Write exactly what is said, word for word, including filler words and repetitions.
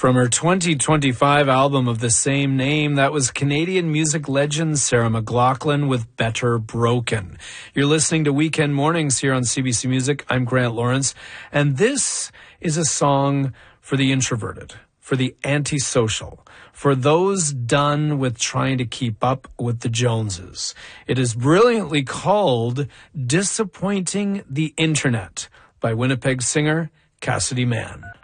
From her twenty twenty-five album of the same name, that was Canadian music legend Sarah McLachlan with Better Broken. You're listening to Weekend Mornings here on C B C Music. I'm Grant Lawrence, and this is a song for the introverted, for the antisocial, for those done with trying to keep up with the Joneses. It is brilliantly called Disappointing the Internet by Winnipeg singer Cassidy Mann.